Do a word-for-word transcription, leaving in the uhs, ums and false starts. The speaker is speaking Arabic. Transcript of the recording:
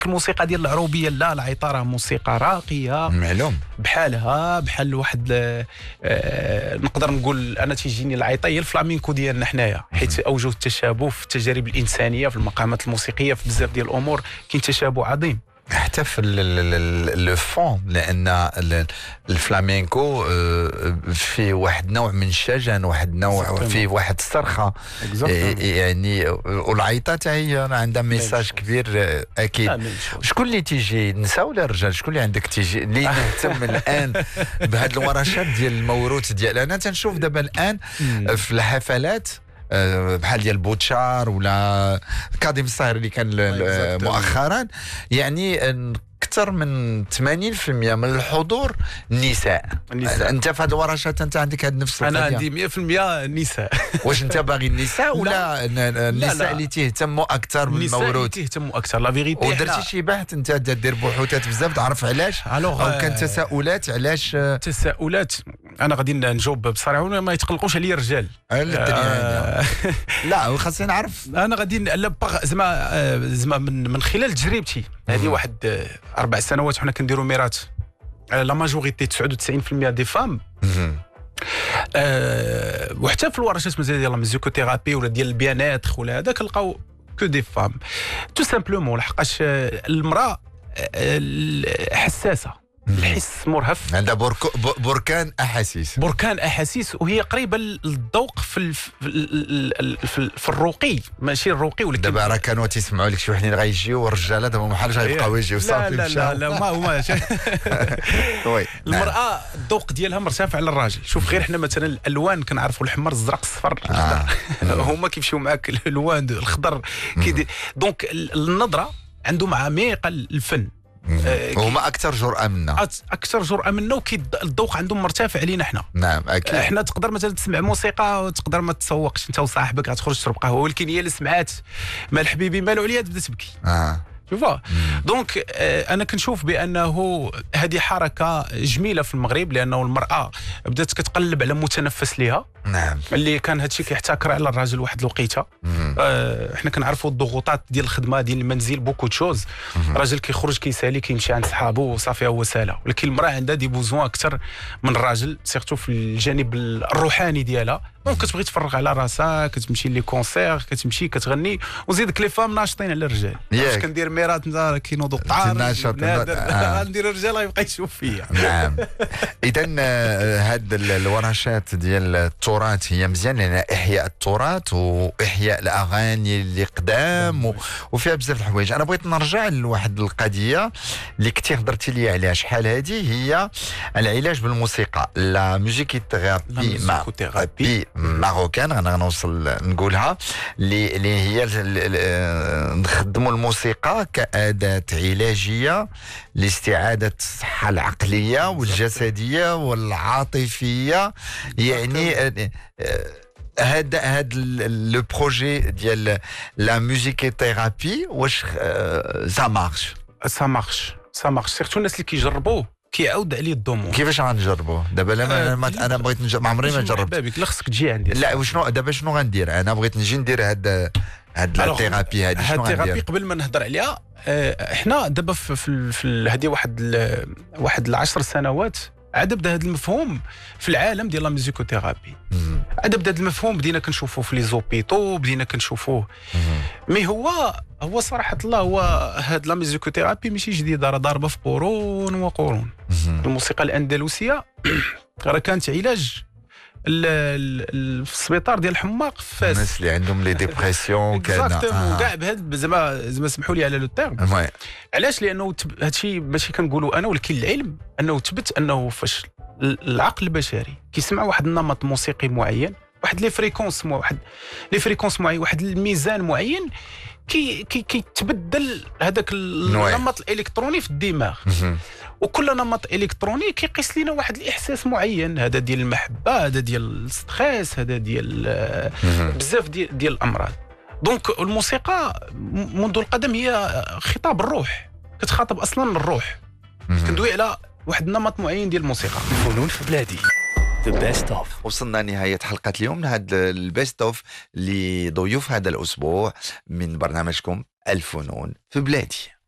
الموسيقى ديال العروبيه لا، العيطه راه موسيقى راقيه معلوم بحالها، بحال واحد آه نقدر نقول انا تيجيني العيطه هي الفلامينكو ديالنا حنايا، حيت اوجه التشابه في التجارب الانسانيه في المقامات الموسيقيه في بزاف ديال الامور كاين تشابه عظيم حتى في لو فون، لان الفلامينكو فيه واحد نوع من الشجن، واحد نوع فيه واحد الصرخه يعني، والعيطه حتى هي عندها ميساج كبير اكيد. شكون اللي تيجي النساء ولا الرجال؟ شكون اللي عندك تيجي اللي نهتم الان بهذه الورشات ديال الموروث ديال انا تنشوف دابا الان في الحفلات بحال ديال بوتشار ولا كاظم الصاهر اللي كان مؤخرا، يعني اكثر من ثمانين بالمئة من الحضور نساء. النساء. انت في هذه الورشات انت عندك هذا نفس القضيه؟ انا عندي مئة بالمئة نساء. واش انت باغي النساء ولا النساء اللي تيهتموا اكثر بالموروث؟ النساء اللي تيهتموا اكثر لا فيغيتي. ودرتي شي بحث انت دير بحوثات بزاف تعرف علاش؟ او كان تساؤلات علاش؟ تساؤلات انا غادي نجاوب بصراحه ما يتقلقوش عليا الرجال. آه لا خاصني نعرف. انا غادي لا زعما زعما من, من خلال تجربتي هذه واحد اربع سنوات وحنا كنديروا ميرات لا ماجوريتي تسعة وتسعين بالمئة دي فام. أه وحتى في الورشات مثلا ديال الميوزيكوثيرابي ولا ديال البياناتر ولا هذا كنلقاو كو دي فام تو سامبلومون، لحقاش المراه حساسه، الحس مرهف، عندها بركان احاسيس بركان احاسيس وهي قريبه للذوق في الف... في, في الرقي، ماشي الرقي ولكن دابا راه كانوا تيسمعوا لك شي وحدين غيجيو والرجاله دابا ما حالش غيبقاو يجيو صافي لا لا لا ما هما وي المراه الذوق ديالها مرتفع على الراجل. شوف غير حنا مثلا الالوان كنعرفوا الاحمر الزرق الصفر هما كيمشيو معاك الالوان الخضر كيدي دونك النظره عندهم عميقه الفن. هما اكثر جرأه منا اكثر جرأه منا وكي الذوق عندهم مرتفع علينا حنا. نعم اكيد. احنا تقدر مثلا تسمع موسيقى وتقدر ما تسوقش انت وصاحبك غتخرج تشرب قهوه، ولكن هي اللي سمعات مال حبيبي مالو عليا تبدا تبكي. اه شوفوا دونك آه انا كنشوف بانه هذه حركه جميله في المغرب، لانه المراه بدات كتقلب على متنفس ليها. نعم. اللي كان هذا الشيء كيحتكر على الراجل واحد الوقيته. آه احنا كنعرفوا الضغوطات ديال الخدمه ديال المنزل بوكو تشوز. الراجل كيخرج كيسالي كيمشي عند صحابه وصافي هو سالا، ولكن المراه عندها دي بوزوان اكثر من الراجل سيرتو في الجانب الروحاني ديالها. دونك كتبغي تفرغ على راسها، كتمشي لي كونسير، كتمشي كتغني، وزيدك لي فام ناشطين على الرجال. واش كندير ميرات كينوضوا الطعار غندير الرجال غيبقى يشوف فيا. نعم. اذا هاد الورشات ديال التراث هي مزيان لان احياء التراث واحياء الاغاني اللي قدام وفيها بزاف الحوايج. انا بغيت نرجع لواحد القضيه اللي كنتي هضرتي لي عليها شحال هذه، هي العلاج بالموسيقى، لا ميوزيك ثيرابي ثيرابي ماروكان. انا غنوصل نقولها اللي اللي هي نخدموا الموسيقى كأداة علاجيه لاستعاده الصحه العقليه والجسديه والعاطفيه. يعني هذا هذا لو بروجي ديال لا ميوزيك ثيرابي واش سا مارش سا مارش سا مارش سيرتو الناس اللي كيجربوه كيعاود عليه الضمور. كيفاش غنجربوه دابا؟ لا ما انا بغيت نجرب، ما عمري ما جربت. بابك لا خصك تجي عندي. لا وشنو دابا شنو غندير؟ انا بغيت نجي ندير هاد هاد لا ثيرابي هادي شنو غندير؟ الثيرابي قبل ما نهضر عليها احنا دابا في في هذه واحد واحد العشر سنوات عاد بدا هذا المفهوم في العالم ديال لا ميوزيكوثيرابي. عاد بدا هذا المفهوم بدينا كنشوفوه في لي زوبيتو، بدينا كنشوفوه. مي هو هو صراحه الله هو هاد لا ميوزيكوثيرابي ماشي جديده، راه ضاربه في قرون وقرون. الموسيقى الاندلسيه راه كانت علاج في السبيطار ديال الحماق في فاس، الناس اللي عندهم لي ديبرسيون كان كاع بهذا زعما زعما سمحوا لي على لو تيرم. علاش؟ لانه هادشي ماشي كنقولوا انا، ولكن العلم انه ثبت انه فاش العقل البشري كيسمع واحد النمط موسيقي معين، واحد لي فريكونس واحد لي فريكونس معين، واحد الميزان معين، كي كيتبدل هذاك النمط الالكتروني في الدماغ. وكل نمط الكتروني كيقيس لنا واحد الاحساس معين، هذا ديال المحبه، هذا ديال الستريس، هذا ديال بزاف ديال, ديال الامراض. دونك الموسيقى منذ القدم هي خطاب الروح، كتخاطب اصلا الروح. كندوي على واحد النمط معين ديال الموسيقى. فنون في بلادي The best of. وصلنا نهاية حلقة اليوم، هذا البيست اوف لضيوف هذا الأسبوع من برنامجكم الفنون في بلادي.